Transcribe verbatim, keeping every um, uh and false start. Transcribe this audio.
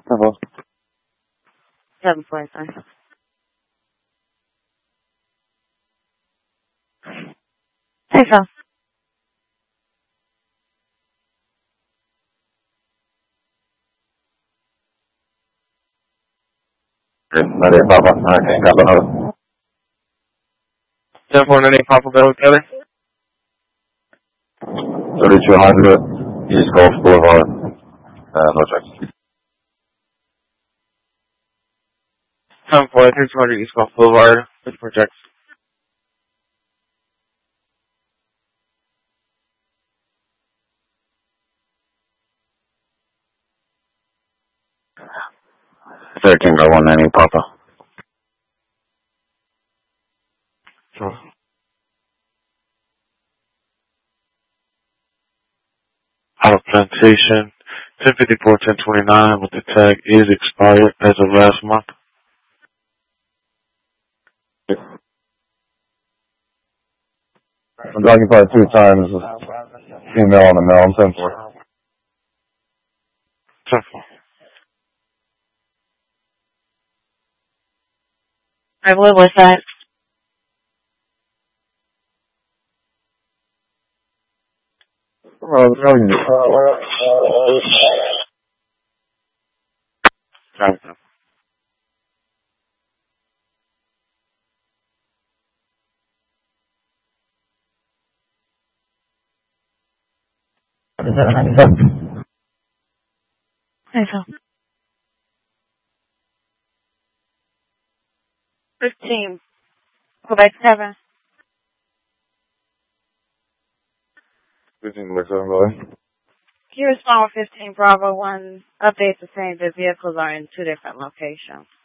Hello. seven forty-five. Hey, Phil. Nine eight Papa. Okay, got another. seven four nine eight Papa Bell together. thirty-two hundred East Gulf Boulevard. Uh, no check. seven four thirty-two hundred East Gulf Boulevard with projects. thirteen by one ninety Papa. Sure. Out of plantation, ten fifty-four ten twenty-nine, with the tag is expired as of last month. I'm occupied two times. Female on the mail. I'm ten four. ten four. Alright, what was that? Well, no, you just, uh, well, Sorry. Hey, Phil. fifteen. Quebec seven. fifteen by seven, boy. Can you respond with fifteen Bravo one? Updates the same. The vehicles are in two different locations.